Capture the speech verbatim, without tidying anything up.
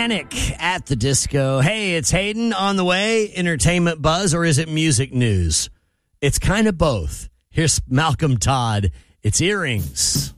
Panic at the Disco. Hey, it's Hayden on the way. Entertainment buzz, or is it music news? It's kind of both. Here's Malcolm Todd. It's Earrings.